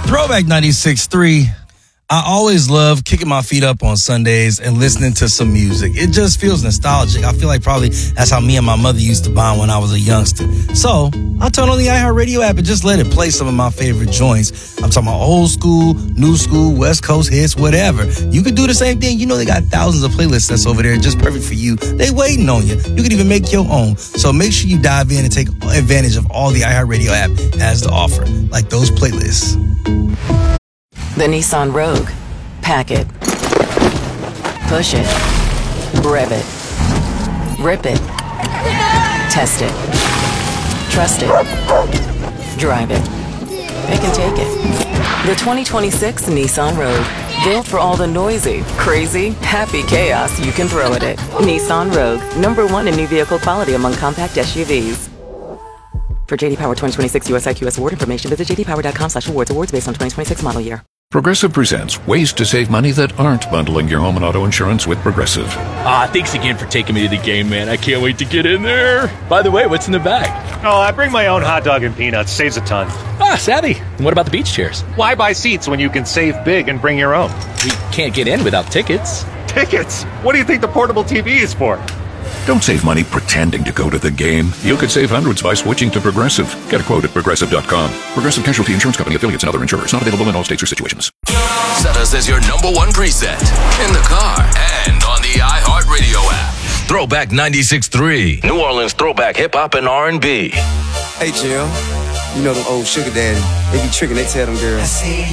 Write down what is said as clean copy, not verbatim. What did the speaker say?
Throwback 96.3. I always love kicking my feet up on Sundays and listening to some music. It just feels nostalgic. I feel like probably that's how me and my mother used to bond when I was a youngster. So I'll turn on the iHeartRadio app and just let it play some of my favorite joints. I'm talking about old school, new school, West Coast hits, whatever. You can do the same thing. You know they got thousands of playlists that's over there just perfect for you. They waiting on you. You can even make your own. So make sure you dive in and take advantage of all the iHeartRadio app has to offer, like those playlists. The Nissan Rogue. Pack it. Push it. Rev it. Rip it. Test it. Trust it. Drive it. Pick and take it. The 2026 Nissan Rogue. Built for all the noisy, crazy, happy chaos you can throw at it. Nissan Rogue. #1 in new vehicle quality among compact SUVs. For JD Power 2026 US IQS award information, visit jdpower.com/awards. Awards based on 2026 model year. Progressive presents ways to save money that aren't bundling your home and auto insurance with Progressive. Thanks again for taking me to the game, man. I can't wait to get in there. By the way, what's in the bag? Oh, I bring my own hot dog and peanuts. Saves a ton. Savvy. And what about the beach chairs? Why buy seats when you can save big and bring your own? We can't get in without tickets. Tickets? What do you think the portable TV is for? Don't save money pretending to go to the game. You could save hundreds by switching to Progressive. Get a quote at Progressive.com. Progressive Casualty Insurance Company, affiliates, and other insurers. Not available in all states or situations. Set us as your #1 preset in the car and on the iHeartRadio app. Throwback 96.3. New Orleans throwback hip-hop and R&B. Hey, Jill. You know them old sugar daddy. They be tricking, they tell them girls.